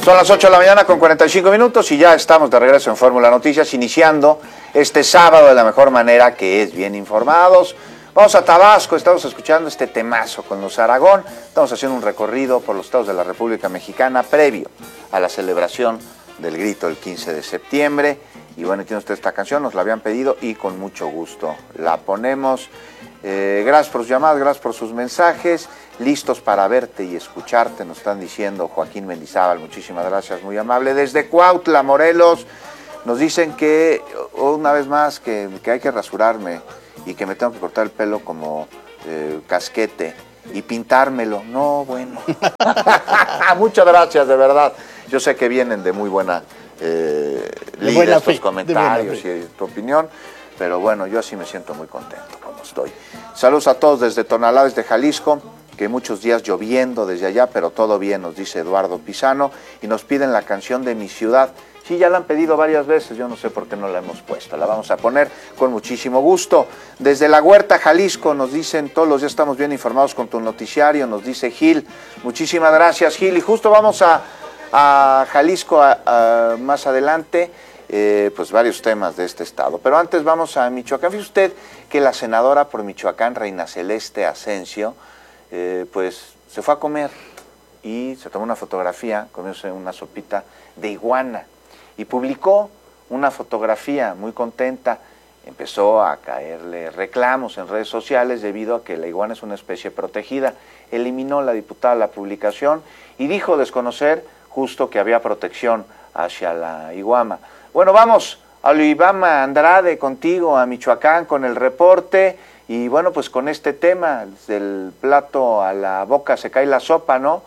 Son las 8 de la mañana con 45 minutos y ya estamos de regreso en Fórmula Noticias, iniciando este sábado de la mejor manera, que es bien informados. Vamos a Tabasco, estamos escuchando este temazo con los Aragón. Estamos haciendo un recorrido por los estados de la República Mexicana previo a la celebración del grito el 15 de septiembre. Y bueno, tiene usted esta canción, nos la habían pedido y con mucho gusto la ponemos. Gracias por sus llamadas, gracias por sus mensajes. Listos para verte y escucharte, nos están diciendo Joaquín Mendizábal, muchísimas gracias, muy amable. Desde Cuautla, Morelos, nos dicen que, una vez más, que hay que rasurarme y que me tengo que cortar el pelo como casquete y pintármelo. No, bueno. Muchas gracias, de verdad. Yo sé que vienen de muy buena línea estos comentarios y tu opinión, pero bueno, yo así me siento muy contento como estoy. Saludos a todos desde Tonalá, desde Jalisco, que muchos días lloviendo desde allá, pero todo bien, nos dice Eduardo Pisano, y nos piden la canción de Mi Ciudad. Sí, ya la han pedido varias veces, yo no sé por qué no la hemos puesto, la vamos a poner con muchísimo gusto. Desde La Huerta, Jalisco, nos dicen, todos los días estamos bien informados con tu noticiario, nos dice Gil, muchísimas gracias Gil, y justo vamos a Jalisco más adelante, pues varios temas de este estado, pero antes vamos a Michoacán. Fíjese usted que la senadora por Michoacán, Reina Celeste Asensio, pues se fue a comer y se tomó una fotografía, comióse una sopita de iguana y publicó una fotografía muy contenta. Empezó a caerle reclamos en redes sociales debido a que la iguana es una especie protegida. Eliminó la diputada la publicación y dijo desconocer justo que había protección hacia la iguana. Bueno, vamos a Olivama Andrade contigo a Michoacán con el reporte. Y bueno, pues con este tema, del plato a la boca se cae la sopa, ¿no?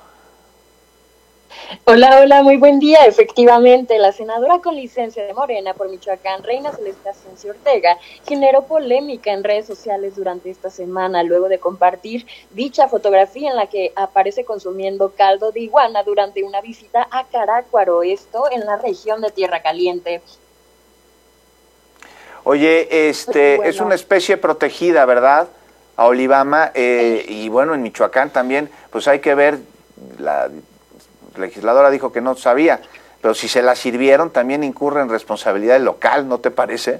Hola, muy buen día. Efectivamente, la senadora con licencia de Morena por Michoacán, Reina Celeste Asensio Ortega, generó polémica en redes sociales durante esta semana, luego de compartir dicha fotografía en la que aparece consumiendo caldo de iguana durante una visita a Carácuaro, esto en la región de Tierra Caliente. Oye, bueno, es una especie protegida, ¿verdad? A Olivama, y bueno, en Michoacán también, pues hay que ver, la legisladora dijo que no sabía, pero si se la sirvieron también incurre en responsabilidad local, ¿no te parece?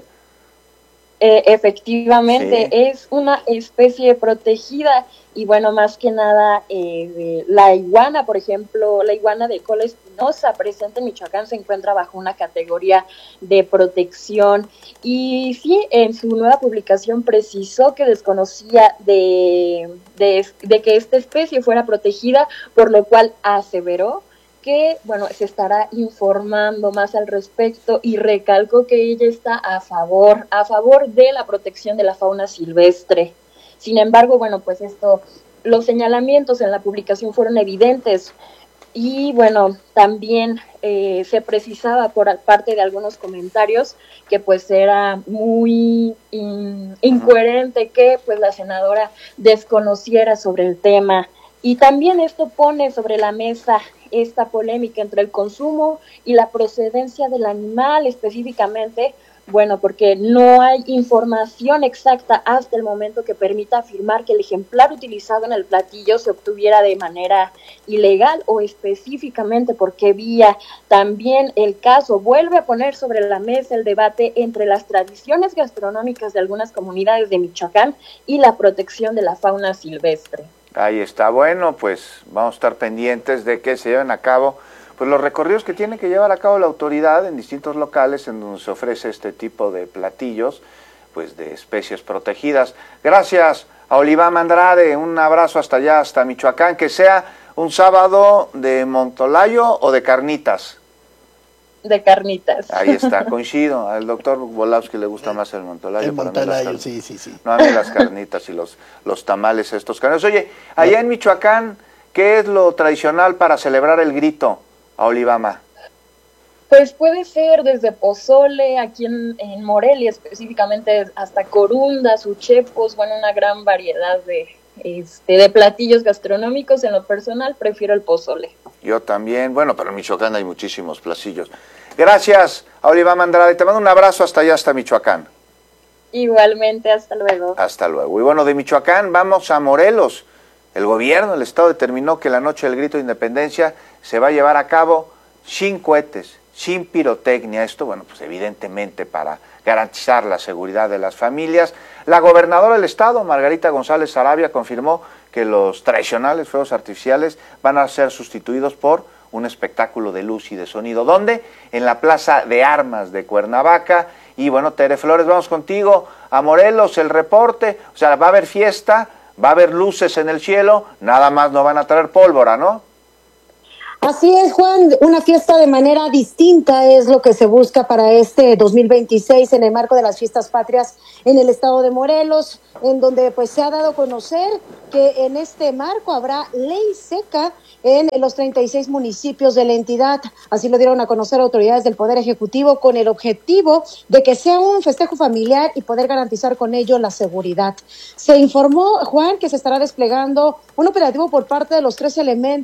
Efectivamente, sí. Es una especie protegida y bueno, más que nada la iguana, por ejemplo, la iguana de cola espinosa presente en Michoacán se encuentra bajo una categoría de protección y sí, en su nueva publicación precisó que desconocía de que esta especie fuera protegida, por lo cual aseveró que, bueno, se estará informando más al respecto y recalcó que ella está a favor de la protección de la fauna silvestre. Sin embargo, bueno, pues los señalamientos en la publicación fueron evidentes y, bueno, también se precisaba por parte de algunos comentarios que, pues, era muy incoherente que, pues, la senadora desconociera sobre el tema. Y también esto pone sobre la mesa esta polémica entre el consumo y la procedencia del animal específicamente, bueno, porque no hay información exacta hasta el momento que permita afirmar que el ejemplar utilizado en el platillo se obtuviera de manera ilegal o específicamente por qué vía. También el caso vuelve a poner sobre la mesa el debate entre las tradiciones gastronómicas de algunas comunidades de Michoacán y la protección de la fauna silvestre. Ahí está, bueno, pues vamos a estar pendientes de que se lleven a cabo pues los recorridos que tiene que llevar a cabo la autoridad en distintos locales en donde se ofrece este tipo de platillos, pues de especies protegidas. Gracias a Olivama Andrade, un abrazo hasta allá, hasta Michoacán, que sea un sábado de Montolayo o de carnitas. De carnitas. Ahí está, coincido. Al doctor Volowski le gusta más el Montolayo. El Montolayo, sí. No, a mí las carnitas y los tamales estos caros. Oye, allá en Michoacán, ¿qué es lo tradicional para celebrar el grito a Olivama? Pues puede ser desde pozole, aquí en Morelia específicamente, hasta corundas, uchepos, bueno, una gran variedad de platillos gastronómicos. En lo personal prefiero el pozole. Yo también, bueno, pero en Michoacán hay muchísimos platillos. Gracias a Olivama Andrade, te mando un abrazo hasta allá, hasta Michoacán. Igualmente, hasta luego. Hasta luego. Y bueno, de Michoacán vamos a Morelos. El gobierno del estado determinó que la noche del grito de independencia se va a llevar a cabo sin cohetes, sin pirotecnia. Esto, bueno, pues evidentemente para garantizar la seguridad de las familias. La gobernadora del estado, Margarita González Sarabia, confirmó que los tradicionales fuegos artificiales van a ser sustituidos por un espectáculo de luz y de sonido. ¿Dónde? En la Plaza de Armas de Cuernavaca. Y bueno, Tere Flores, vamos contigo a Morelos, el reporte. O sea, va a haber fiesta, va a haber luces en el cielo, nada más no van a traer pólvora, ¿no? Así es, Juan, una fiesta de manera distinta es lo que se busca para este 2026 en el marco de las fiestas patrias en el estado de Morelos, en donde pues se ha dado a conocer que en este marco habrá ley seca en los 36 municipios de la entidad. Así lo dieron a conocer autoridades del Poder Ejecutivo con el objetivo de que sea un festejo familiar y poder garantizar con ello la seguridad. Se informó, Juan, que se estará desplegando un operativo por parte de los tres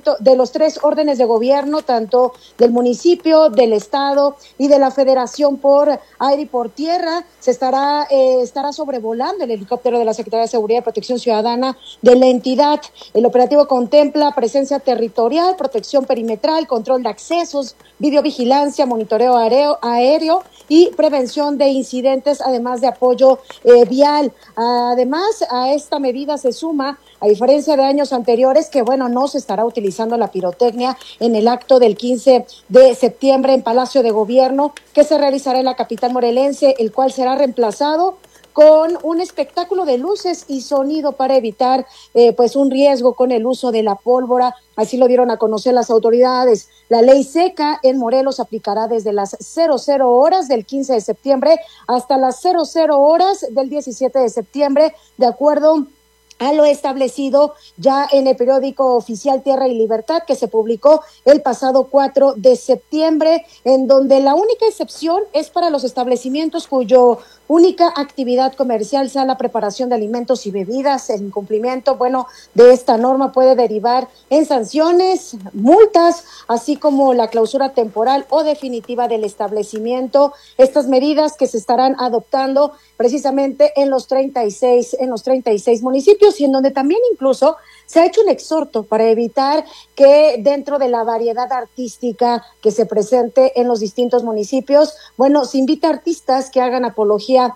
órdenes de gobierno, tanto del municipio, del estado y de la federación por aire y por tierra. Se estará sobrevolando el helicóptero de la Secretaría de Seguridad y Protección Ciudadana de la entidad. El operativo contempla presencia territorial, protección perimetral, control de accesos, videovigilancia, monitoreo aéreo y prevención de incidentes, además de apoyo vial. Además, a esta medida se suma, a diferencia de años anteriores, que bueno, no se estará utilizando la pirotecnia en el acto del 15 de septiembre en Palacio de Gobierno, que se realizará en la capital morelense, el cual será reemplazado con un espectáculo de luces y sonido para evitar pues un riesgo con el uso de la pólvora. Así lo dieron a conocer las autoridades. La ley seca en Morelos aplicará desde las 00 horas del 15 de septiembre hasta las 00 horas del 17 de septiembre, de acuerdo a lo establecido ya en el periódico oficial Tierra y Libertad, que se publicó el pasado 4 de septiembre, en donde la única excepción es para los establecimientos cuyo única actividad comercial sea la preparación de alimentos y bebidas. El incumplimiento, bueno, de esta norma puede derivar en sanciones, multas, así como la clausura temporal o definitiva del establecimiento. Estas medidas que se estarán adoptando precisamente en los 36 municipios, y en donde también incluso se ha hecho un exhorto para evitar que dentro de la variedad artística que se presente en los distintos municipios, bueno, se invita a artistas que hagan apología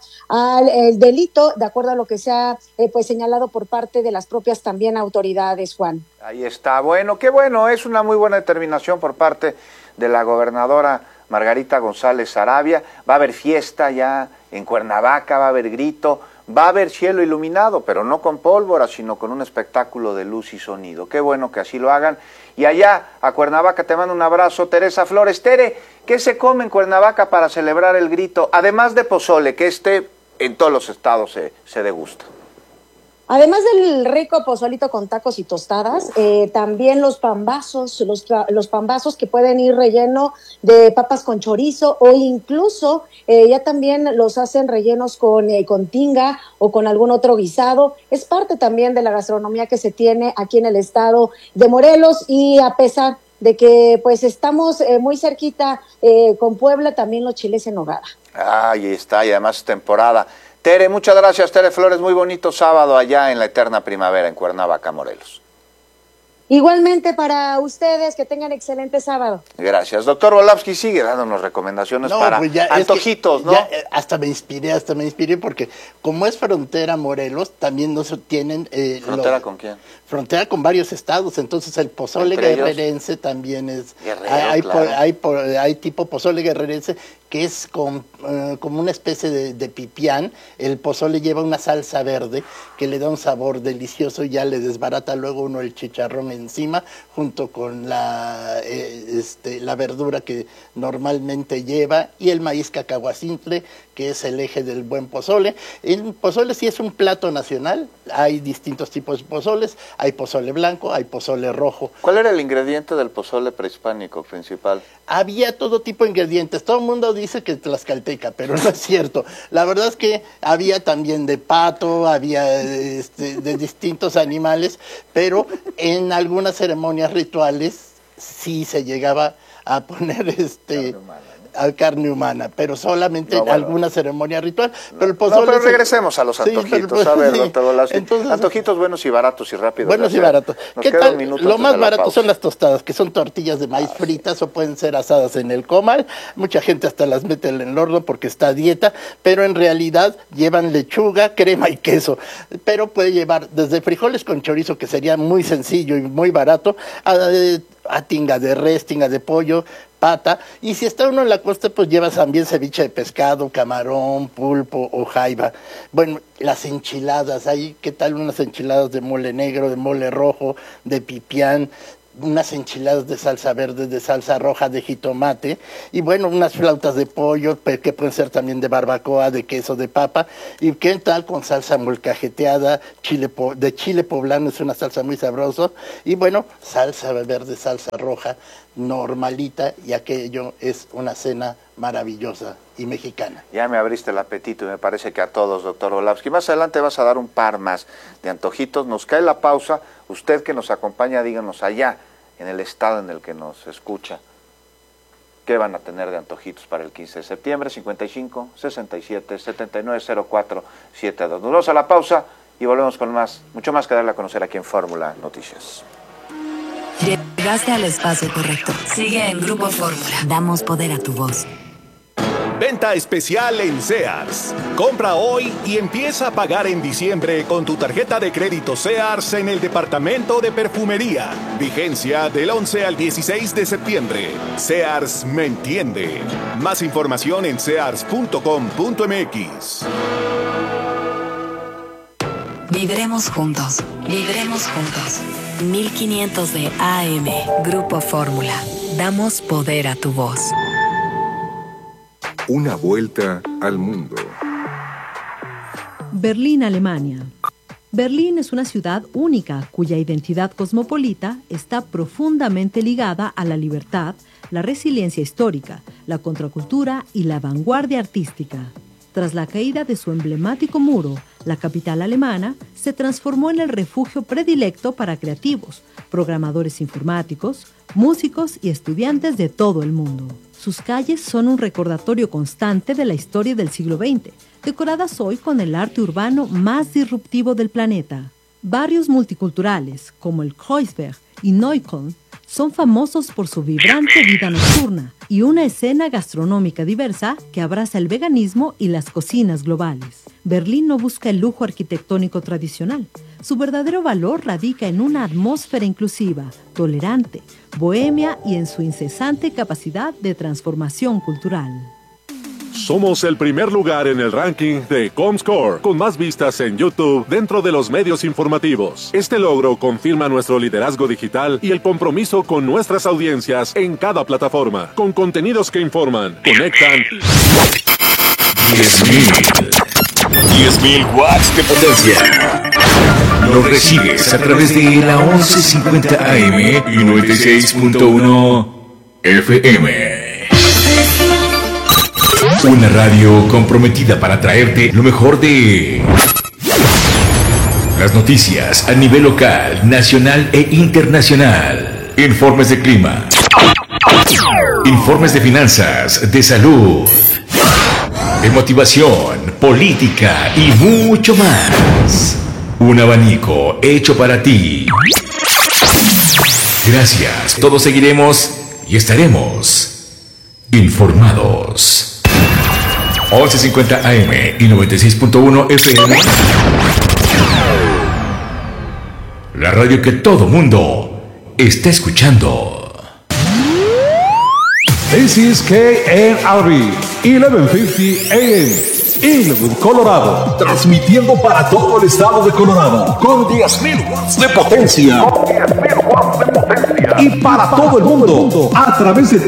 al delito, de acuerdo a lo que se ha pues señalado por parte de las propias también autoridades, Juan. Ahí está, bueno, qué bueno, es una muy buena determinación por parte de la gobernadora Margarita González Sarabia. Va a haber fiesta ya en Cuernavaca, va a haber grito, va a haber cielo iluminado, pero no con pólvora, sino con un espectáculo de luz y sonido. Qué bueno que así lo hagan. Y allá, a Cuernavaca, te mando un abrazo, Teresa Flores. Tere, ¿qué se come en Cuernavaca para celebrar el grito? Además de pozole, que en todos los estados se degusta. Además del rico pozolito con tacos y tostadas, también los pambazos, los pambazos que pueden ir relleno de papas con chorizo, o incluso ya también los hacen rellenos con tinga o con algún otro guisado. Es parte también de la gastronomía que se tiene aquí en el estado de Morelos, y a pesar de que pues estamos muy cerquita con Puebla, también los chiles en nogada. Ahí está, y además es temporada. Tere, muchas gracias, Tere Flores, muy bonito sábado allá en la eterna primavera en Cuernavaca, Morelos. Igualmente para ustedes, que tengan excelente sábado. Gracias. Doctor Volapsky sigue dándonos recomendaciones para pues antojitos, ¿no? Ya, hasta me inspiré porque como es frontera Morelos, también no se tienen... ¿Frontera con quién? Frontera con varios estados, entonces el pozole guerrerense también es... Hay tipo pozole guerrerense que es como una especie de pipián. El pozole lleva una salsa verde que le da un sabor delicioso y ya le desbarata luego uno el chicharrón encima, junto con la verdura que normalmente lleva, y el maíz cacahuacintle, que es el eje del buen pozole. El pozole sí es un plato nacional, hay distintos tipos de pozoles, hay pozole blanco, hay pozole rojo. ¿Cuál era el ingrediente del pozole prehispánico principal? Había todo tipo de ingredientes, todo el mundo dice que tlaxcalteca, pero no es cierto. La verdad es que había también de pato, había de distintos animales, pero en algunas ceremonias rituales sí se llegaba a poner carne humana, pero solamente en alguna ceremonia ritual. Pero el pozole pero regresemos a los antojitos. Sí, a ver, doctor Volavsky. Entonces, antojitos buenos y baratos y rápidos. Buenos y baratos. ¿Qué tal? Lo más barato son las tostadas, que son tortillas de maíz fritas o pueden ser asadas en el comal. Mucha gente hasta las mete en el horno porque está a dieta, pero en realidad llevan lechuga, crema y queso. Pero puede llevar desde frijoles con chorizo, que sería muy sencillo y muy barato, a tinga de res, tinga de pollo, pata, y si está uno en la costa, pues lleva también ceviche de pescado, camarón, pulpo o jaiba. Bueno, las enchiladas, ahí, ¿qué tal unas enchiladas de mole negro, de mole rojo, de pipián? Unas enchiladas de salsa verde, de salsa roja, de jitomate, y bueno, unas flautas de pollo, que pueden ser también de barbacoa, de queso, de papa, y qué tal con salsa molcajeteada, de chile poblano, es una salsa muy sabrosa, y bueno, salsa verde, salsa roja, normalita, y aquello es una cena maravillosa y mexicana. Ya me abriste el apetito y me parece que a todos, doctor Volavsky. Más adelante vas a dar un par más de antojitos. Nos cae la pausa. Usted que nos acompaña, díganos allá, en el estado en el que nos escucha, ¿qué van a tener de antojitos para el 15 de septiembre? 55 67 79 04 72. Nos vamos a la pausa y volvemos con más, mucho más que darle a conocer aquí en Fórmula Noticias. Llegaste al espacio correcto. Sigue en Grupo Fórmula. Damos poder a tu voz. Venta especial en Sears. Compra hoy y empieza a pagar en diciembre con tu tarjeta de crédito Sears en el departamento de perfumería. Vigencia del 11 al 16 de septiembre. Sears me entiende. Más información en sears.com.mx. Vibremos juntos. Vibremos juntos. 1500 de AM. Grupo Fórmula. Damos poder a tu voz. Una vuelta al mundo. Berlín, Alemania. Berlín es una ciudad única cuya identidad cosmopolita está profundamente ligada a la libertad, la resiliencia histórica, la contracultura y la vanguardia artística. Tras la caída de su emblemático muro, la capital alemana se transformó en el refugio predilecto para creativos, programadores informáticos, músicos y estudiantes de todo el mundo. Sus calles son un recordatorio constante de la historia del siglo XX, decoradas hoy con el arte urbano más disruptivo del planeta. Barrios multiculturales, como el Kreuzberg y Neukölln, son famosos por su vibrante vida nocturna y una escena gastronómica diversa que abraza el veganismo y las cocinas globales. Berlín no busca el lujo arquitectónico tradicional. Su verdadero valor radica en una atmósfera inclusiva, tolerante, bohemia y en su incesante capacidad de transformación cultural. Somos el primer lugar en el ranking de Comscore, con más vistas en YouTube dentro de los medios informativos. Este logro confirma nuestro liderazgo digital y el compromiso con nuestras audiencias en cada plataforma, con contenidos que informan, conectan. 10.000 watts de potencia. Lo recibes a través de la 1150 AM y 96.1 FM. Una radio comprometida para traerte lo mejor de las noticias a nivel local, nacional e internacional. Informes de clima, informes de finanzas, de salud, de motivación, política y mucho más. Un abanico hecho para ti. Gracias. Todos seguiremos y estaremos informados. 1150 AM y 96.1 FM. La radio que todo mundo está escuchando. This is KNRB 1150 AM. Inglewood, Colorado, transmitiendo para todo el estado de Colorado con 10.000 watts de potencia. Y para todo el mundo a través de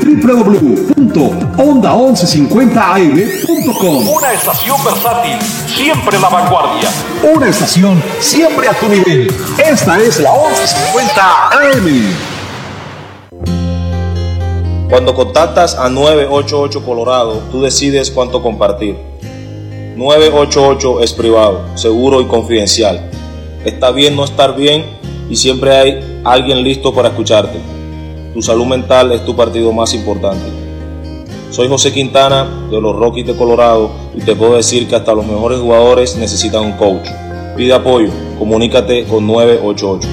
www.onda1150am.com. Una estación versátil, siempre en la vanguardia. Una estación siempre a tu nivel. Esta es la 1150 AM. Cuando contactas a 988 Colorado, tú decides cuánto compartir. 988 es privado, seguro y confidencial. Está bien no estar bien y siempre hay alguien listo para escucharte. Tu salud mental es tu partido más importante. Soy José Quintana de los Rockies de Colorado y te puedo decir que hasta los mejores jugadores necesitan un coach. Pide apoyo, comunícate con 988.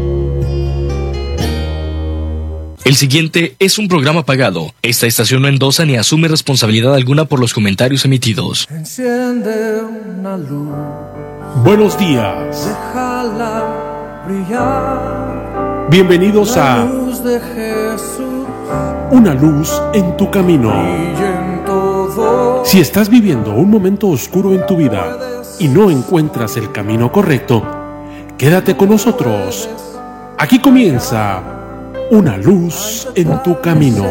El siguiente es un programa pagado. Esta estación no endosa ni asume responsabilidad alguna por los comentarios emitidos. Enciende una luz. Buenos días. Déjala brillar. Bienvenidos La a luz de Jesús. Una luz en tu camino. En todo. Si estás viviendo un momento oscuro en tu vida y no encuentras el camino correcto, quédate con nosotros. Aquí comienza Una luz en tu camino.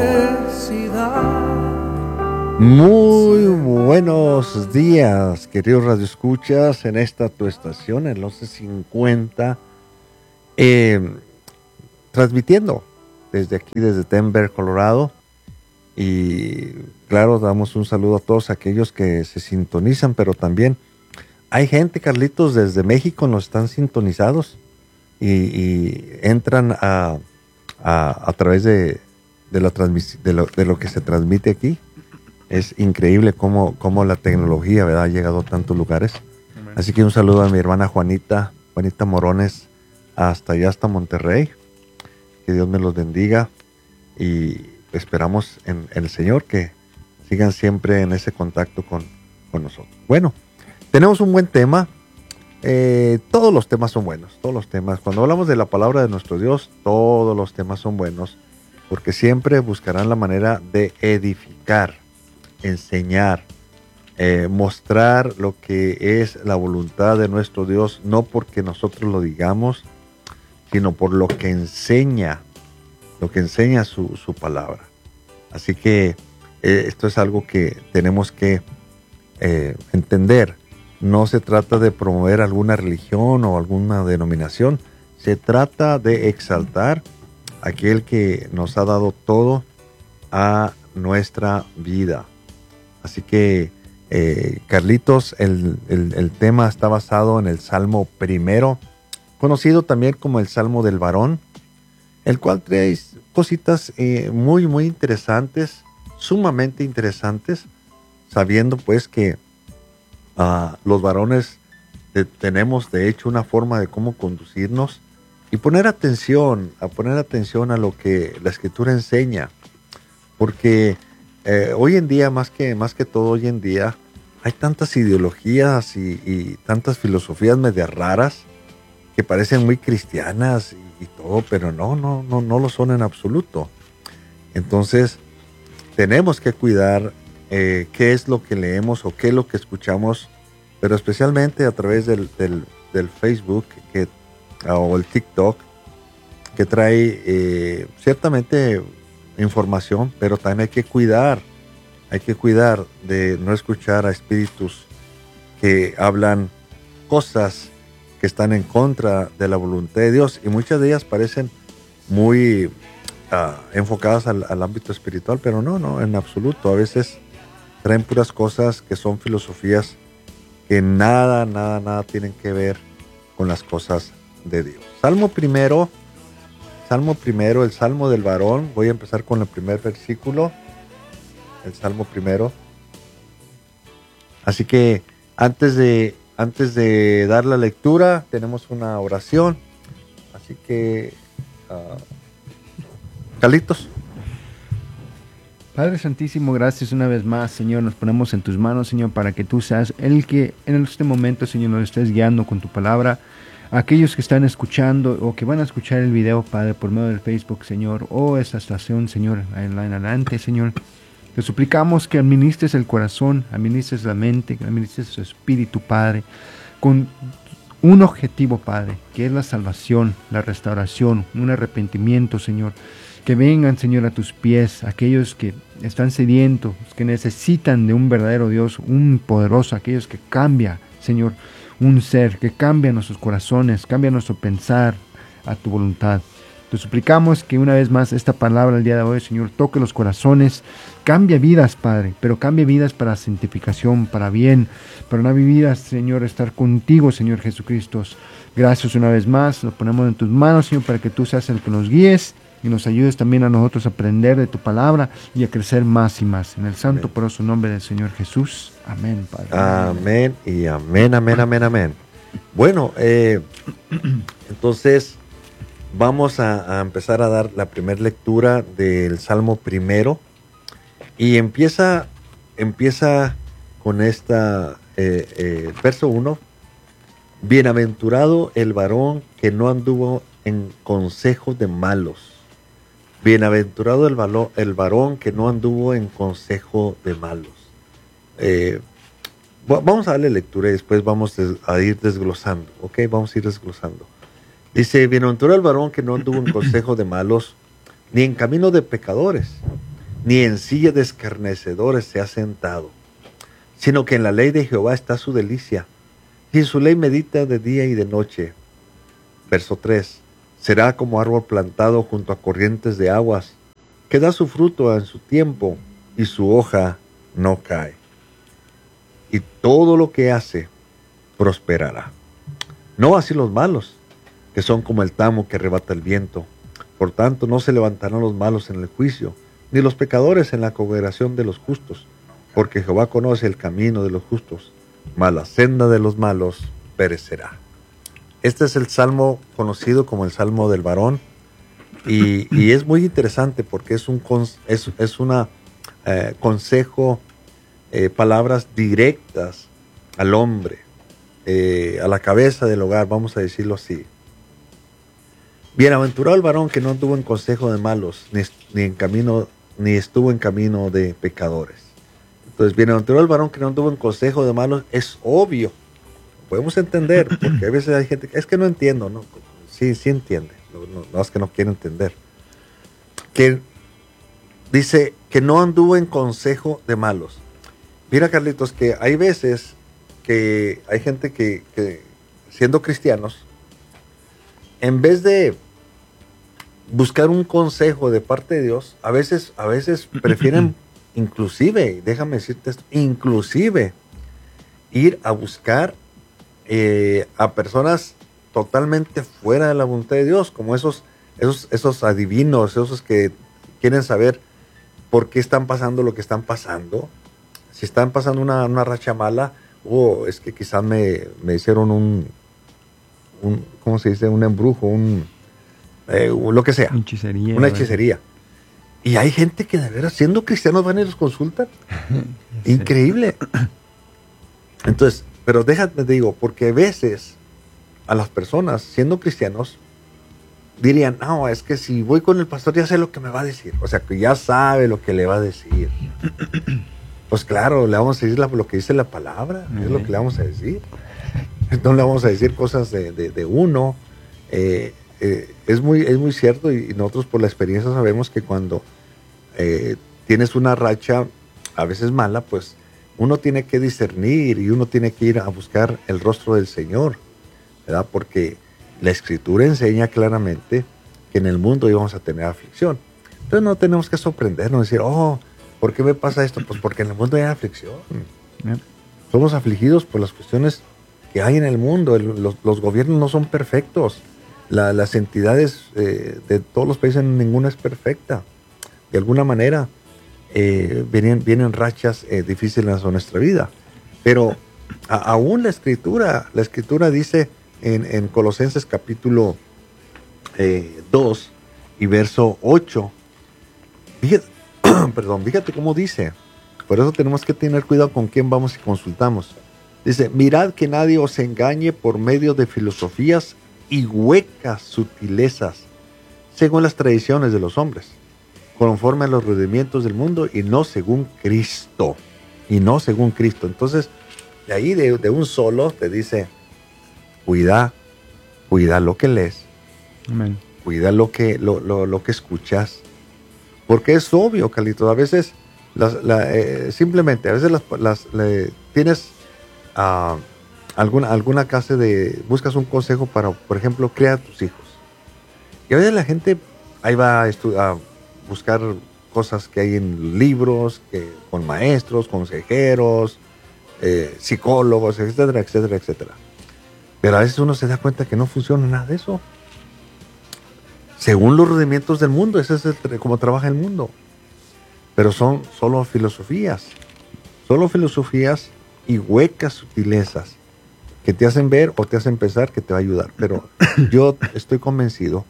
Muy buenos días, queridos radioescuchas, en esta tu estación, en los 50, transmitiendo desde aquí, desde Denver, Colorado. Y claro, damos un saludo a todos aquellos que se sintonizan, pero también hay gente, Carlitos, desde México nos están sintonizados y entran a través de lo que se transmite aquí. Es increíble cómo la tecnología, ¿verdad?, ha llegado a tantos lugares. Así que un saludo a mi hermana Juanita Morones, hasta allá, hasta Monterrey. Que Dios me los bendiga y esperamos en el Señor que sigan siempre en ese contacto con nosotros. Bueno, tenemos un buen tema. Todos los temas son buenos, todos los temas. Cuando hablamos de la palabra de nuestro Dios, todos los temas son buenos, porque siempre buscarán la manera de edificar, enseñar, mostrar lo que es la voluntad de nuestro Dios, no porque nosotros lo digamos, sino por lo que enseña su palabra. Así que esto es algo que tenemos que entender. No se trata de promover alguna religión o alguna denominación, se trata de exaltar a aquel que nos ha dado todo a nuestra vida. Así que, Carlitos, el tema está basado en el Salmo primero, conocido también como el Salmo del Varón, el cual trae cositas muy, muy interesantes, sumamente interesantes, sabiendo pues que los varones tenemos de hecho una forma de cómo conducirnos y poner atención a lo que la Escritura enseña, porque hoy en día, más que todo hoy en día, hay tantas ideologías y tantas filosofías medio raras que parecen muy cristianas y todo, pero no lo son en absoluto. Entonces, tenemos que cuidar qué es lo que leemos o qué es lo que escuchamos, pero especialmente a través del Facebook o el TikTok, que trae ciertamente información, pero también hay que cuidar de no escuchar a espíritus que hablan cosas que están en contra de la voluntad de Dios, y muchas de ellas parecen muy enfocadas al ámbito espiritual, pero no, en absoluto. A veces traen puras cosas que son filosofías que nada tienen que ver con las cosas de Dios. Salmo primero, el Salmo del Varón. Voy a empezar con el primer versículo, el Salmo primero. Así que antes de dar la lectura, tenemos una oración. Así que, Carlitos. Padre Santísimo, gracias una vez más, Señor. Nos ponemos en tus manos, Señor, para que tú seas el que en este momento, Señor, nos estés guiando con tu palabra. Aquellos que están escuchando o que van a escuchar el video, Padre, por medio del Facebook, Señor, o esta estación, Señor, en adelante, Señor. Te suplicamos que administres el corazón, administres la mente, que administres su espíritu, Padre, con un objetivo, Padre, que es la salvación, la restauración, un arrepentimiento, Señor. Que vengan, Señor, a tus pies, aquellos que están sedientos, que necesitan de un verdadero Dios, un poderoso, aquellos que cambia, Señor, un ser, que cambia nuestros corazones, cambia nuestro pensar a tu voluntad. Te suplicamos que una vez más esta palabra el día de hoy, Señor, toque los corazones, cambie vidas, Padre, pero cambie vidas para santificación, para bien, para una vida, Señor, estar contigo, Señor Jesucristo. Gracias una vez más, lo ponemos en tus manos, Señor, para que tú seas el que nos guíes y nos ayudes también a nosotros a aprender de tu palabra y a crecer más y más. En el santo poderoso nombre del Señor Jesús. Amén, Padre. Amén y amén, amén, amén, amén. Bueno, entonces vamos a empezar a dar la primera lectura del Salmo primero y empieza con esta verso 1. Bienaventurado el varón que no anduvo en consejo de malos. Bienaventurado el varón que no anduvo en consejo de malos. Vamos a darle lectura y después vamos a ir desglosando, ¿ok? Vamos a ir desglosando. Dice, bienaventurado el varón que no anduvo en consejo de malos, ni en camino de pecadores, ni en silla de escarnecedores se ha sentado, sino que en la ley de Jehová está su delicia, y en su ley medita de día y de noche. Verso 3. Será como árbol plantado junto a corrientes de aguas, que da su fruto en su tiempo, y su hoja no cae. Y todo lo que hace prosperará. No así los malos, que son como el tamo que arrebata el viento. Por tanto, no se levantarán los malos en el juicio, ni los pecadores en la congregación de los justos, porque Jehová conoce el camino de los justos, mas la senda de los malos perecerá. Este es el salmo conocido como el Salmo del Varón, y es muy interesante porque es un consejo, palabras directas al hombre, a la cabeza del hogar, vamos a decirlo así. Bienaventurado el varón que no anduvo en consejo de malos, ni estuvo en camino de pecadores. Entonces, bienaventurado el varón que no anduvo en consejo de malos, es obvio. Podemos entender, porque a veces hay gente que es que no entiendo, ¿no? Sí entiende, no es que no quiere entender. Que dice que no anduvo en consejo de malos. Mira, Carlitos, que hay veces que hay gente que siendo cristianos, en vez de buscar un consejo de parte de Dios, a veces prefieren inclusive, déjame decirte esto, inclusive ir a buscar a personas totalmente fuera de la voluntad de Dios, como esos adivinos, esos que quieren saber por qué están pasando lo que están pasando. Si están pasando una racha mala, es que quizás me hicieron un ¿cómo se dice? Un embrujo, lo que sea. Una hechicería. Y hay gente que de veras, siendo cristianos, van y los consultan. Increíble. Entonces, pero déjame te digo, porque a veces a las personas, siendo cristianos, dirían, no, es que si voy con el pastor ya sé lo que me va a decir. O sea, que ya sabe lo que le va a decir. Pues claro, le vamos a decir lo que dice la palabra, es lo que le vamos a decir. No le vamos a decir cosas de uno. Es muy cierto, y nosotros por la experiencia sabemos que cuando tienes una racha a veces mala, pues uno tiene que discernir y uno tiene que ir a buscar el rostro del Señor, ¿verdad? Porque la Escritura enseña claramente que en el mundo íbamos a tener aflicción. Entonces no tenemos que sorprendernos, decir, ¿por qué me pasa esto? Pues porque en el mundo hay aflicción. Somos afligidos por las cuestiones que hay en el mundo. Los gobiernos no son perfectos. Las entidades de todos los países, ninguna es perfecta. De alguna manera vienen rachas difíciles a nuestra vida. Pero aún la escritura dice en Colosenses capítulo 2 y verso 8, fíjate cómo dice. Por eso tenemos que tener cuidado con quién vamos y consultamos. Dice, mirad que nadie os engañe por medio de filosofías y huecas sutilezas, según las tradiciones de los hombres, conforme a los rudimientos del mundo y no según Cristo. Entonces, de ahí de un solo te dice, cuida lo que lees. Amén. Cuida lo que escuchas. Porque es obvio, Carlitos, a veces simplemente, a veces tienes alguna clase buscas un consejo para, por ejemplo, criar a tus hijos. Y a veces la gente ahí va a buscar cosas que hay en libros, con maestros, consejeros, psicólogos, etcétera, etcétera, etcétera. Pero a veces uno se da cuenta que no funciona nada de eso. según los rudimentos del mundo. Ese es cómo trabaja el mundo. Pero son solo filosofías y huecas sutilezas que te hacen ver o te hacen pensar que te va a ayudar. Pero yo estoy convencido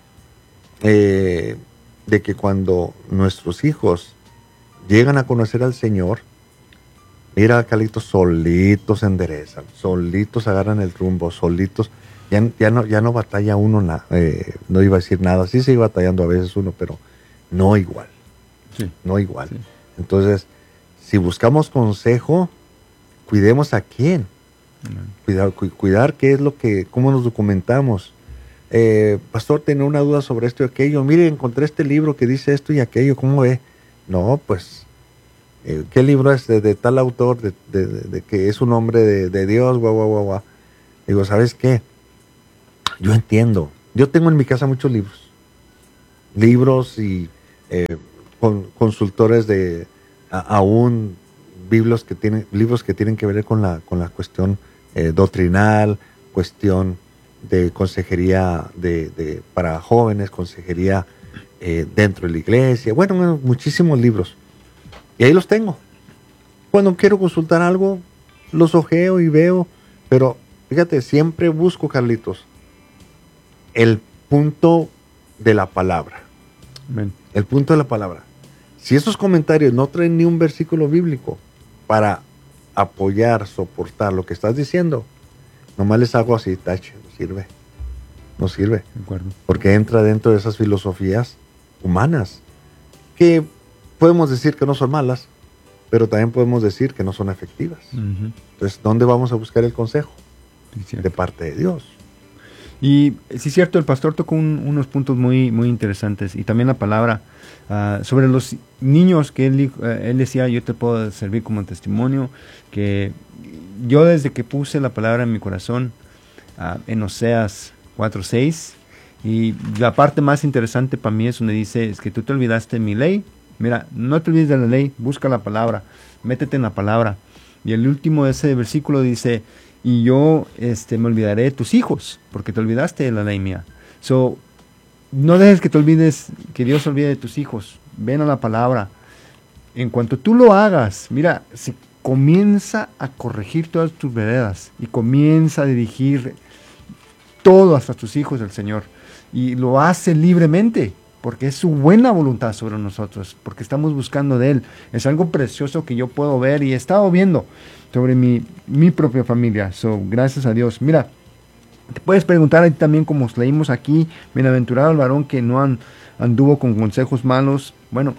de que cuando nuestros hijos llegan a conocer al Señor, mira, Carlitos, solitos se enderezan, solitos agarran el rumbo, solitos, ya no batalla uno, no iba a decir nada, sí sigue batallando a veces uno, pero no igual, no igual. Sí. Entonces, si buscamos consejo, cuidemos a quién, cuidar qué es cómo nos documentamos. Pastor, tenía una duda sobre esto y aquello, mire, encontré este libro que dice esto y aquello, ¿cómo ve? No, pues, ¿qué libro es de tal autor, de que es un hombre de Dios, guau? Digo, ¿sabes qué? Yo entiendo. Yo tengo en mi casa muchos libros y consultores de aún libros que tienen que ver con la cuestión doctrinal, cuestión de consejería para jóvenes, consejería dentro de la iglesia, bueno, muchísimos libros. Y ahí los tengo. Cuando quiero consultar algo, los ojeo y veo, pero fíjate, siempre busco, Carlitos, el punto de la palabra. Amén. El punto de la palabra. Si esos comentarios no traen ni un versículo bíblico para apoyar, soportar lo que estás diciendo, nomás les hago así, tache, no sirve. De acuerdo. Porque entra dentro de esas filosofías humanas que podemos decir que no son malas, pero también podemos decir que no son efectivas. Uh-huh. Entonces, ¿dónde vamos a buscar el consejo? De parte de Dios. Y sí es cierto, el pastor tocó unos puntos muy, muy interesantes, y también la palabra sobre los niños que él decía, yo te puedo servir como testimonio, que yo desde que puse la palabra en mi corazón, en Oseas 4:6, y la parte más interesante para mí es donde dice, es que tú te olvidaste de mi ley. Mira, no te olvides de la ley, busca la palabra, métete en la palabra. Y el último de ese versículo dice, y yo me olvidaré de tus hijos, porque te olvidaste de la ley mía. So, no dejes que te olvides, que Dios se olvide de tus hijos. Ven a la palabra. En cuanto tú lo hagas, mira, se comienza a corregir todas tus veredas y comienza a dirigir todo hasta tus hijos del Señor. Y lo hace libremente, porque es su buena voluntad sobre nosotros, porque estamos buscando de Él. Es algo precioso que yo puedo ver y he estado viendo sobre mi propia familia. So, gracias a Dios. Mira, te puedes preguntar ahí también, como leímos aquí, bienaventurado el varón que no anduvo con consejos malos. Bueno,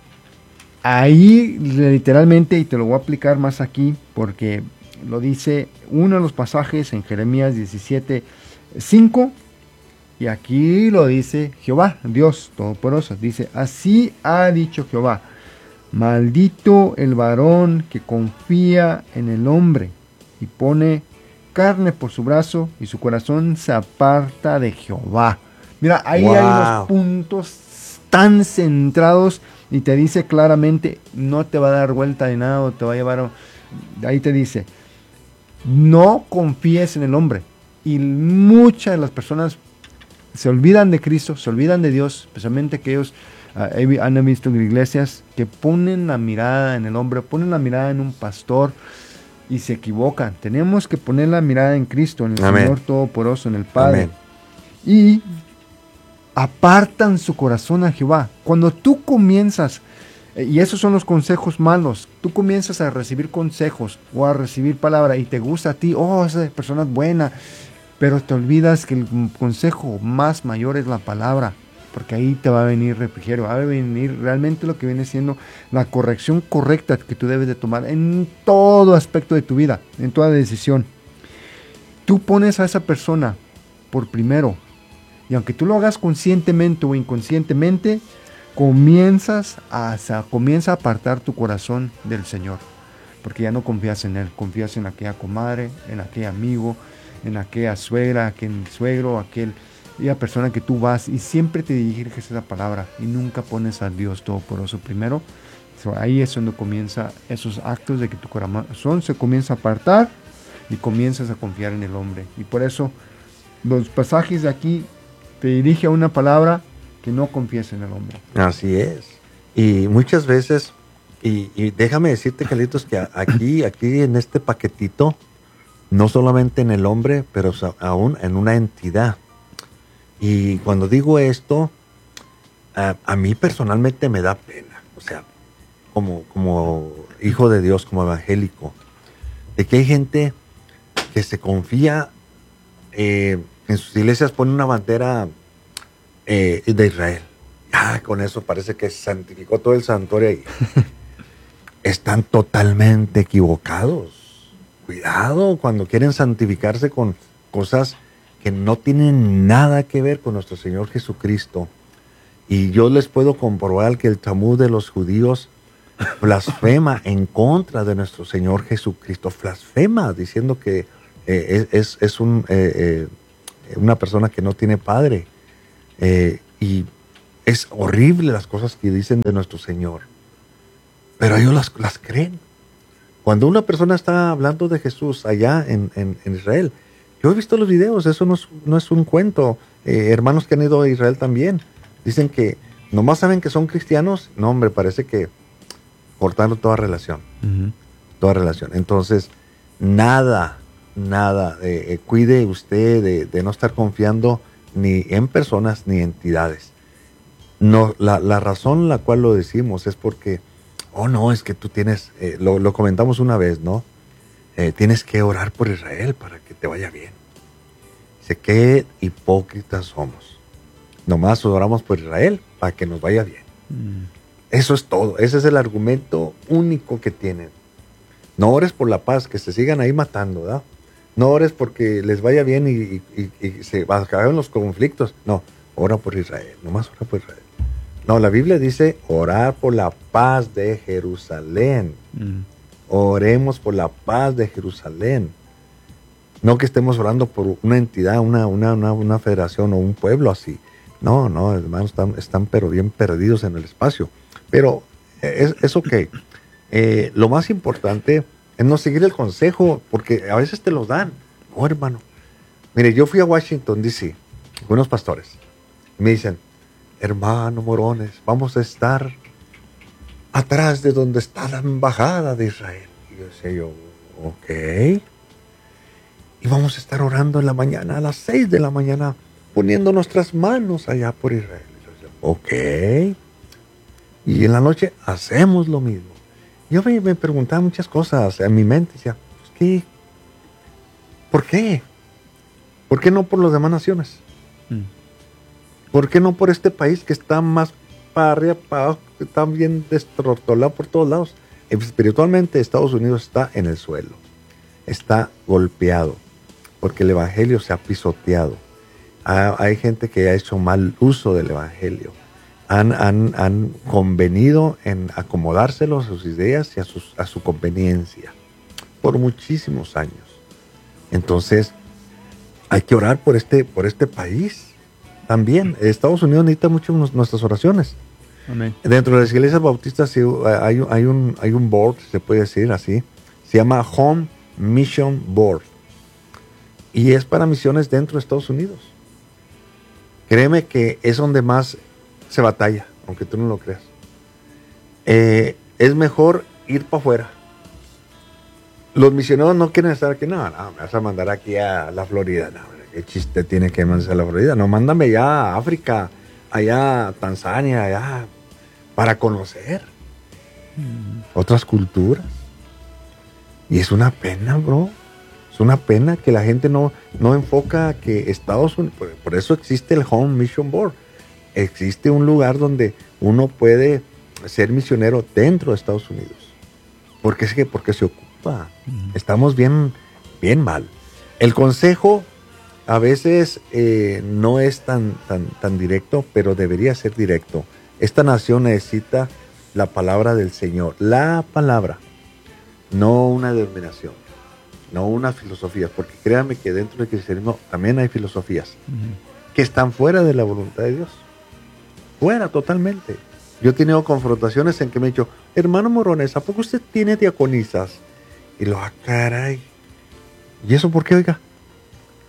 ahí literalmente, y te lo voy a aplicar más aquí, porque lo dice uno de los pasajes en Jeremías 17:5, y aquí lo dice Jehová, Dios Todopoderoso. Dice, así ha dicho Jehová, maldito el varón que confía en el hombre y pone carne por su brazo y su corazón se aparta de Jehová. Mira, ahí hay unos puntos tan centrados y te dice claramente, no te va a dar vuelta de nada o te va a llevar. Ahí te dice, no confíes en el hombre. Y muchas de las personas se olvidan de Cristo, se olvidan de Dios, especialmente aquellos han visto iglesias que ponen la mirada en el hombre, ponen la mirada en un pastor y se equivocan. Tenemos que poner la mirada en Cristo, en el Amén. Señor Todopoderoso, en el Padre. Amén. Y apartan su corazón a Jehová. Cuando tú comienzas, y esos son los consejos malos, tú comienzas a recibir consejos o a recibir palabra y te gusta a ti, esa persona es buena, pero te olvidas que el consejo más mayor es la palabra, porque ahí te va a venir refrigerio, va a venir realmente lo que viene siendo la corrección correcta que tú debes de tomar en todo aspecto de tu vida, en toda decisión. Tú pones a esa persona por primero, y aunque tú lo hagas conscientemente o inconscientemente, comienza a apartar tu corazón del Señor, porque ya no confías en Él, confías en aquella comadre, en aquel amigo, en aquella suegra, aquel suegro, aquella persona que tú vas y siempre te diriges esa palabra y nunca pones a Dios Todopoderoso primero. Ahí es donde comienza esos actos de que tu corazón se comienza a apartar y comienzas a confiar en el hombre. Y por eso los pasajes de aquí te dirige a una palabra que no confíes en el hombre. Así es. Y muchas veces, y déjame decirte, Carlitos, que aquí en este paquetito, no solamente en el hombre, pero aún en una entidad. Y cuando digo esto, a mí personalmente me da pena, o sea, como hijo de Dios, como evangélico, de que hay gente que se confía, en sus iglesias pone una bandera de Israel. Con eso parece que se santificó todo el santuario ahí. Están totalmente equivocados. Cuidado cuando quieren santificarse con cosas que no tienen nada que ver con nuestro Señor Jesucristo. Y yo les puedo comprobar que el Talmud de los judíos blasfema en contra de nuestro Señor Jesucristo. Blasfema diciendo que es una persona que no tiene padre. Y es horrible las cosas que dicen de nuestro Señor. Pero ellos las creen. Cuando una persona está hablando de Jesús allá en Israel, yo he visto los videos, eso no es un cuento. Hermanos que han ido a Israel también dicen que nomás saben que son cristianos. No, hombre, parece que cortaron toda relación. Uh-huh. Toda relación. Entonces, nada, cuide usted de no estar confiando ni en personas ni entidades. No, la razón la cual lo decimos es porque, no, es que tú tienes, lo comentamos una vez, ¿no? Tienes que orar por Israel para que te vaya bien. Dice, qué hipócritas somos. Nomás oramos por Israel para que nos vaya bien. Eso es todo. Ese es el argumento único que tienen. No ores por la paz, que se sigan ahí matando, ¿verdad? No ores porque les vaya bien y se acaben los conflictos. No, ora por Israel. Nomás ora por Israel. No, la Biblia dice orar por la paz de Jerusalén. Oremos por la paz de Jerusalén. No que estemos orando por una entidad, una federación o un pueblo así. No, hermanos, están pero bien perdidos en el espacio. Pero es ok. Lo más importante es no seguir el consejo, porque a veces te los dan. No, hermano. Mire, yo fui a Washington, D.C., con unos pastores. Me dicen, hermano Morones, vamos a estar atrás de donde está la embajada de Israel. Y yo decía, ok. Y vamos a estar orando en la mañana, a las 6 de la mañana, poniendo nuestras manos allá por Israel. Y yo decía, ok. Y en la noche hacemos lo mismo. Yo me preguntaba muchas cosas en mi mente. Decía, ¿qué? ¿Por qué? ¿Por qué no por las demás naciones? ¿Por qué no por este país que está más para arriba, para abajo, que está bien destrozado por todos lados? Espiritualmente Estados Unidos está en el suelo. Está golpeado porque el evangelio se ha pisoteado. Hay gente que ha hecho mal uso del evangelio. Han convenido en acomodárselos a sus ideas y a su conveniencia por muchísimos años. Entonces, hay que orar por este país también. Estados Unidos necesita mucho nuestras oraciones. Amén. Dentro de las iglesias bautistas hay un board, se puede decir así, se llama Home Mission Board. Y es para misiones dentro de Estados Unidos. Créeme que es donde más se batalla, aunque tú no lo creas. Es mejor ir para afuera. Los misioneros no quieren estar aquí. No, me vas a mandar aquí a la Florida. No, ¿qué chiste tiene que mandarse a la Florida? No, mándame ya a África, allá a Tanzania, allá, para conocer otras culturas. Y es una pena, bro. Es una pena que la gente no enfoca que Estados Unidos, por eso existe el Home Mission Board. Existe un lugar donde uno puede ser misionero dentro de Estados Unidos. Porque se ocupa. Estamos bien mal. El consejo a veces no es tan directo, pero debería ser directo. Esta nación necesita la palabra del Señor. La palabra. No una denominación. No una filosofía. Porque créanme que dentro del cristianismo también hay filosofías que están fuera de la voluntad de Dios. Fuera totalmente. Yo he tenido confrontaciones en que me he dicho, hermano Morones, ¿a poco usted tiene diaconisas? Y lo, caray. ¿Y eso por qué, oiga?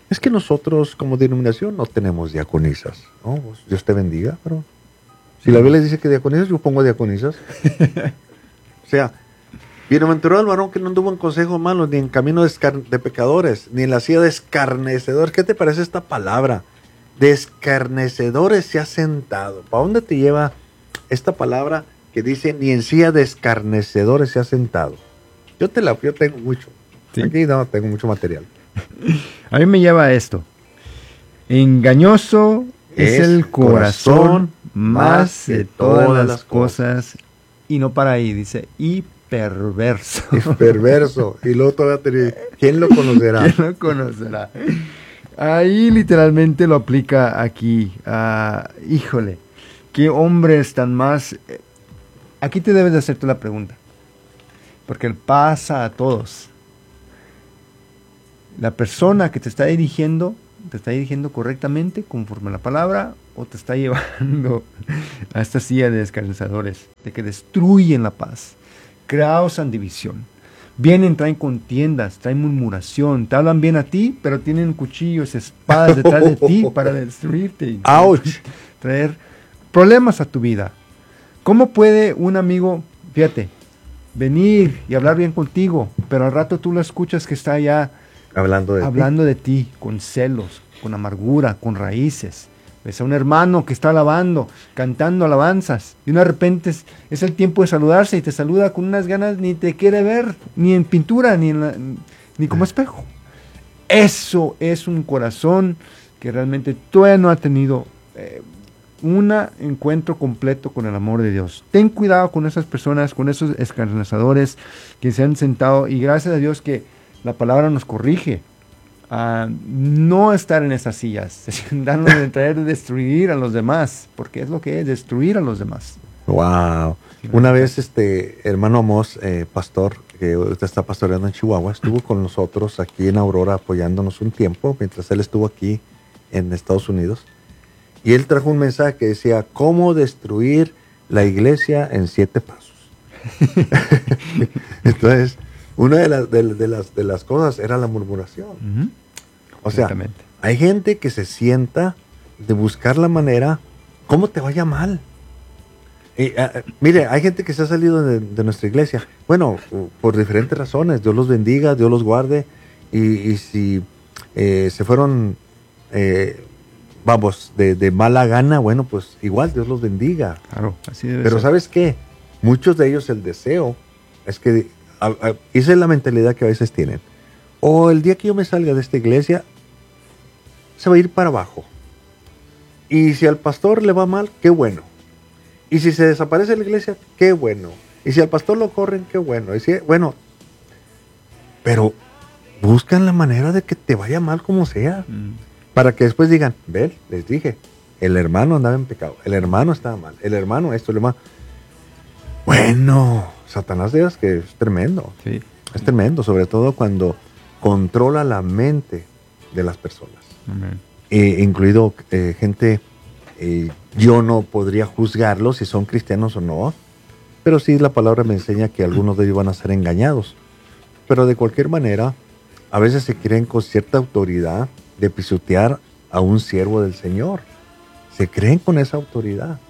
Es que nosotros como denominación no tenemos diaconisas. ¿No? Pues Dios te bendiga, pero si la Biblia dice que diaconisas, yo pongo diaconisas. O sea, bienaventurado el varón que no anduvo en consejo malo, ni en camino de pecadores, ni en la silla de escarnecedores. ¿Qué te parece esta palabra? De escarnecedores se ha sentado. ¿Para dónde te lleva esta palabra que dice ni en silla de escarnecedores se ha sentado? Yo tengo mucho. ¿Sí? Aquí no tengo mucho material. A mí me lleva a esto. Engañoso es el corazón más de todas las cosas. Y no para ahí, dice, y perverso. Es perverso. Y luego todavía te dice, ¿quién lo conocerá? ¿Quién lo conocerá? Ahí literalmente lo aplica aquí. Híjole, qué hombres tan más... Aquí te debes de hacerte la pregunta. Porque pasa a todos. La persona que te está dirigiendo correctamente conforme a la palabra, o te está llevando a esta silla de escarnecedores, de que destruyen la paz, causan división, vienen, traen contiendas, traen murmuración, te hablan bien a ti, pero tienen cuchillos, espadas detrás de ti para destruirte, traer problemas a tu vida. ¿Cómo puede un amigo, fíjate, venir y hablar bien contigo, pero al rato tú lo escuchas que está allá hablando de ti, con celos, con amargura, con raíces? Ves a un hermano que está alabando, cantando alabanzas, y de repente es el tiempo de saludarse y te saluda con unas ganas, ni te quiere ver, ni en pintura, ni como espejo. Eso es un corazón que realmente todavía no ha tenido un encuentro completo con el amor de Dios. Ten cuidado con esas personas, con esos escarnecedores que se han sentado, y gracias a Dios que la palabra nos corrige a no estar en esas sillas, darnos de traer de destruir a los demás, porque es lo que es, destruir a los demás. Wow. Una vez hermano Amos, pastor, que usted está pastoreando en Chihuahua, estuvo con nosotros aquí en Aurora apoyándonos un tiempo, mientras él estuvo aquí en Estados Unidos, y él trajo un mensaje que decía, ¿cómo destruir la iglesia en 7 pasos? Entonces, una de las cosas era la murmuración. Uh-huh. O sea, hay gente que se sienta de buscar la manera, ¿cómo te vaya mal? Mire, hay gente que se ha salido de nuestra iglesia. Bueno, por diferentes razones. Dios los bendiga, Dios los guarde. Y si se fueron, de mala gana, bueno, pues igual Dios los bendiga. Claro, así debe Pero ser. ¿sabes qué? Muchos de ellos el deseo es que... esa es la mentalidad que a veces tienen. O el día que yo me salga de esta iglesia, se va a ir para abajo. Y si al pastor le va mal, qué bueno. Y si se desaparece la iglesia, qué bueno. Y si al pastor lo corren, qué bueno. Y si, bueno, pero buscan la manera de que te vaya mal como sea. Para que después digan, ven, les dije, el hermano andaba en pecado, el hermano estaba mal, el hermano esto, el hermano... Bueno, Satanás es que es tremendo. Sí. Es tremendo, sobre todo cuando controla la mente de las personas. Amén. Incluido gente, yo no podría juzgarlos si son cristianos o no, pero sí la palabra me enseña que algunos de ellos van a ser engañados. Pero de cualquier manera, a veces se creen con cierta autoridad de pisotear a un siervo del Señor. Se creen con esa autoridad.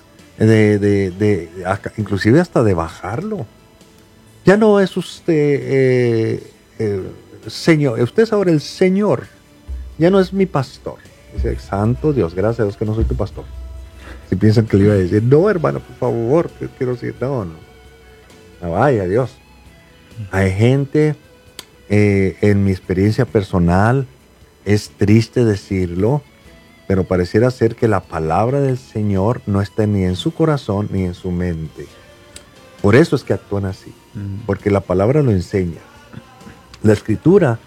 Inclusive hasta de bajarlo. Ya no es usted Señor, usted es ahora el Señor, ya no es mi pastor. Dice, santo Dios, gracias a Dios que no soy tu pastor. Si piensan que le iba a decir, no hermano, por favor, quiero decir, no, vaya Dios. Hay gente, en mi experiencia personal, es triste decirlo, pero pareciera ser que la palabra del Señor no está ni en su corazón ni en su mente. Por eso es que actúan así, porque la palabra lo enseña. La escritura,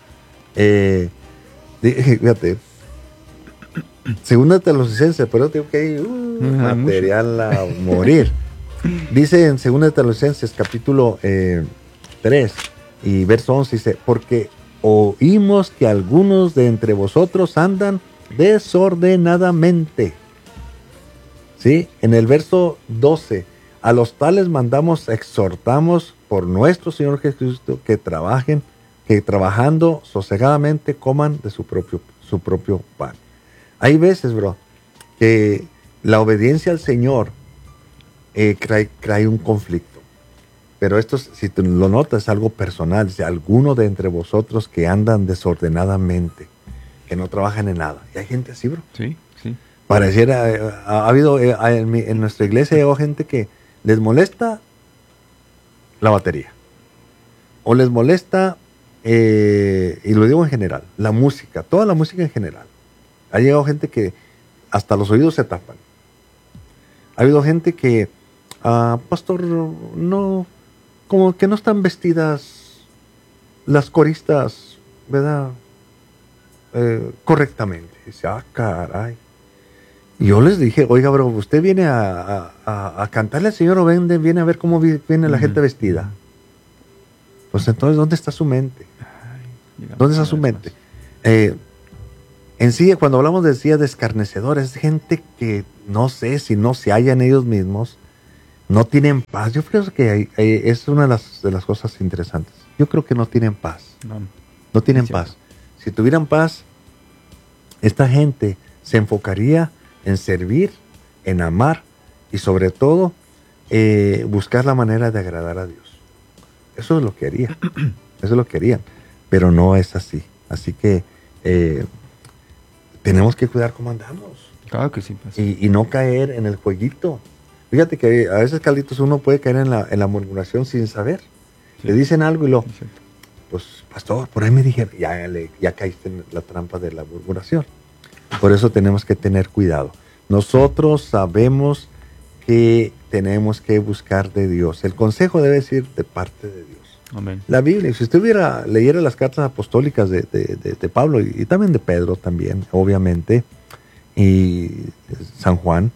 fíjate, segunda Tesalonicenses, pero tengo que ir material a morir. Dice en segunda Tesalonicenses capítulo 3 y verso 11, dice, porque oímos que algunos de entre vosotros andan desordenadamente. ¿Sí? En el verso 12, a los tales exhortamos por nuestro Señor Jesucristo que trabajando sosegadamente coman de su propio su propio pan. Hay veces, bro, que la obediencia al Señor trae un conflicto. Pero esto, si tú lo notas, es algo personal. Si alguno de entre vosotros que andan desordenadamente, que no trabajan en nada. Y hay gente así, bro. Sí, sí. Pareciera, ha habido en nuestra iglesia hay gente que les molesta la batería. O les molesta, y lo digo en general, la música, toda la música en general. Ha llegado gente que hasta los oídos se tapan. Ha habido gente que, pastor, no, como que no están vestidas las coristas, ¿verdad? Correctamente. Dice, caray. Y yo les dije, oiga, bro, usted viene a cantarle al Señor o viene a ver cómo viene la gente vestida. Pues entonces, ¿dónde está su mente? ¿Dónde está su mente? En sí, cuando hablamos de silla de escarnecedores, es gente que no sé si no se hallan ellos mismos, no tienen paz. Yo creo que es una de las cosas interesantes. Yo creo que no tienen paz. No tienen paz. Si tuvieran paz, esta gente se enfocaría en servir, en amar y sobre todo buscar la manera de agradar a Dios. Eso es lo que haría. Eso es lo que harían. Pero no es así. Así que tenemos que cuidar cómo andamos. Claro que sí. Y no caer en el jueguito. Fíjate que a veces, Carlitos, uno puede caer en la murmuración sin saber. Sí. Le dicen algo y pues, pastor, por ahí me dijeron, ya caíste en la trampa de la murmuración. Por eso tenemos que tener cuidado. Nosotros sabemos que tenemos que buscar de Dios. El consejo debe ser de parte de Dios. Amén. La Biblia, si usted leyera las cartas apostólicas de Pablo y también de Pedro también, obviamente, y San Juan,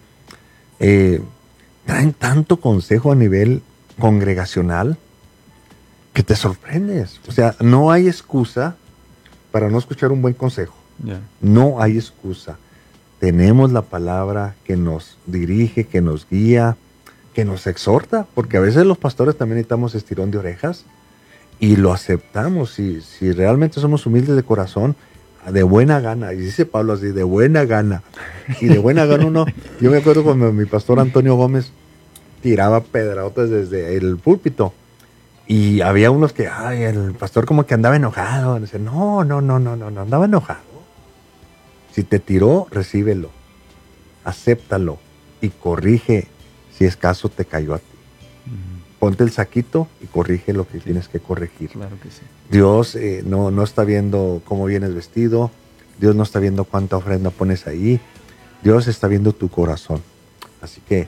traen tanto consejo a nivel congregacional que te sorprendes. O sea, no hay excusa para no escuchar un buen consejo. Yeah. No hay excusa. Tenemos la palabra que nos dirige, que nos guía, que nos exhorta, porque a veces los pastores también necesitamos estirón de orejas y lo aceptamos. Si realmente somos humildes de corazón, de buena gana, y dice Pablo así, de buena gana. Y de buena gana uno, yo me acuerdo cuando mi pastor Antonio Gómez tiraba pedradotas desde el púlpito. Y había unos que, el pastor como que andaba enojado. Dice, no, andaba enojado. Si te tiró, recíbelo, acéptalo y corrige si es caso te cayó a ti. Ponte el saquito y corrige lo que tienes que corregir. Claro que sí. Dios no está viendo cómo vienes vestido, Dios no está viendo cuánta ofrenda pones ahí, Dios está viendo tu corazón. Así que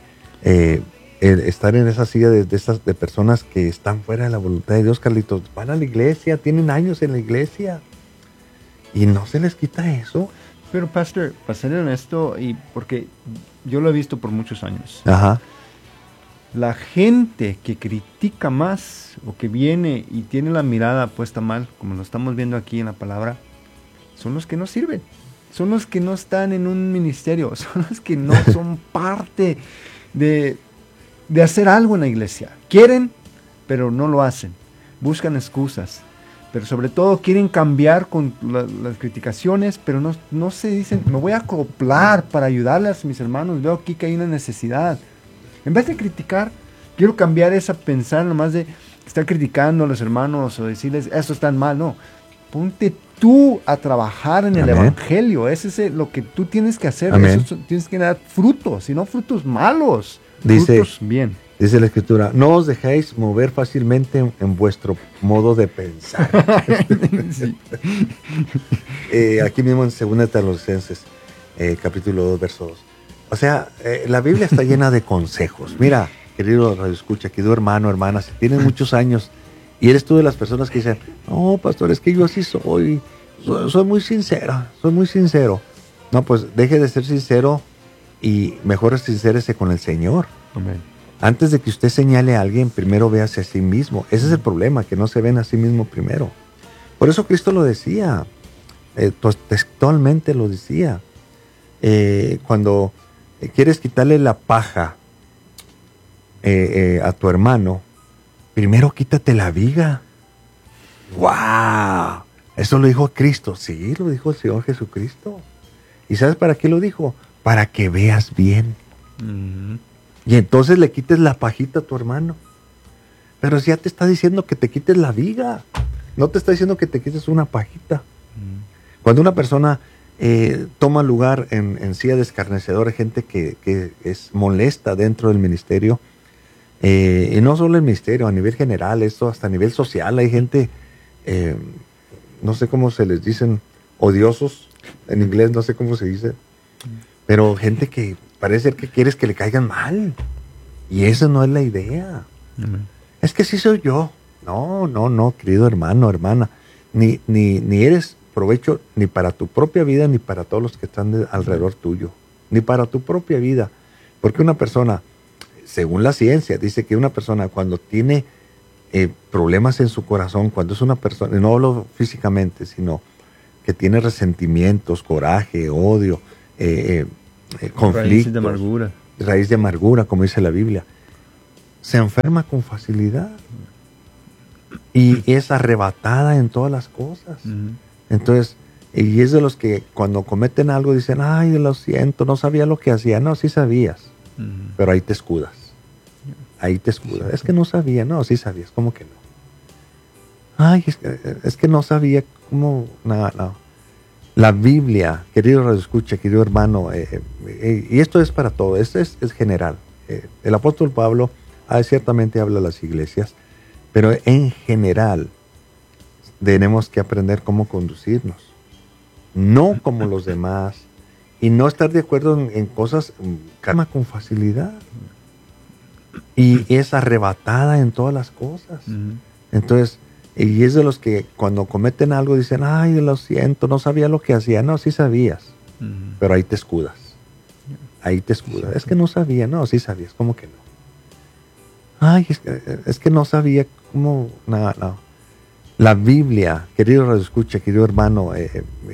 estar en esa silla de personas que están fuera de la voluntad de Dios, Carlitos, van a la iglesia, tienen años en la iglesia y no se les quita eso. Pero, pastor, para ser honesto, y porque yo lo he visto por muchos años. Ajá. La gente que critica más o que viene y tiene la mirada puesta mal, como lo estamos viendo aquí en la palabra, son los que no sirven. Son los que no están en un ministerio. Son los que no son parte de hacer algo en la iglesia. Quieren, pero no lo hacen. Buscan excusas. Pero sobre todo quieren cambiar con las criticaciones, pero no se dicen, me voy a acoplar para ayudarles a mis hermanos, veo aquí que hay una necesidad. En vez de criticar, quiero cambiar esa pensar nomás de estar criticando a los hermanos o decirles, esto está mal, no. Ponte tú a trabajar en el evangelio, ese es lo que tú tienes que hacer, eso, tienes que dar frutos, y no frutos malos, frutos bien. Dice la Escritura, no os dejéis mover fácilmente en vuestro modo de pensar. Aquí mismo en 2 Tesalonicenses, capítulo 2, verso 2. O sea, la Biblia está llena de consejos. Mira, querido radioescucha, querido hermano, hermana, si tienes muchos años y eres tú de las personas que dicen, no, pastor, es que yo así soy muy sincera, soy muy sincero. No, pues deje de ser sincero y mejor sincérese con el Señor. Amén. Antes de que usted señale a alguien, primero véase a sí mismo. Ese es el problema, que no se ven a sí mismo primero. Por eso Cristo lo decía, textualmente lo decía. Cuando quieres quitarle la paja a tu hermano, primero quítate la viga. ¡Wow! Eso lo dijo Cristo. Sí, lo dijo el Señor Jesucristo. ¿Y sabes para qué lo dijo? Para que veas bien. Y entonces le quites la pajita a tu hermano. Pero si ya te está diciendo que te quites la viga, no te está diciendo que te quites una pajita. Cuando una persona toma lugar en silla de escarnecedor, gente que es molesta dentro del ministerio, y no solo el ministerio, a nivel general, esto hasta a nivel social, hay gente, no sé cómo se les dicen, odiosos, en inglés no sé cómo se dice, pero gente que parece que quieres que le caigan mal, y esa no es la idea. Es que sí soy yo. No, querido hermano, hermana, ni eres provecho ni para tu propia vida, ni para todos los que están alrededor tuyo, ni para tu propia vida, porque una persona, según la ciencia, dice que una persona cuando tiene problemas en su corazón, cuando es una persona, no hablo físicamente, sino que tiene resentimientos, coraje, odio, conflictos, raíz de amargura, como dice la Biblia, se enferma con facilidad y es arrebatada en todas las cosas. Entonces, y es de los que cuando cometen algo dicen, ay, lo siento, no sabía lo que hacía. No, sí sabías, pero ahí te escudas. Es que no sabía. No, sí sabías, ¿cómo que no? Ay, es que no sabía cómo. No. La Biblia, querido radioescucha, querido hermano, y esto es para todo, esto es general. El apóstol Pablo ciertamente habla a las iglesias, pero en general tenemos que aprender cómo conducirnos, no como los demás, y no estar de acuerdo en cosas, calma con facilidad, y es arrebatada en todas las cosas. Entonces, y es de los que cuando cometen algo dicen, ay, lo siento, no sabía lo que hacía. No, sí sabías, pero ahí te escudas. Es que no sabía. No, sí sabías, ¿cómo que no? Ay, es que no sabía cómo. No. La Biblia, querido radioescucha, querido hermano,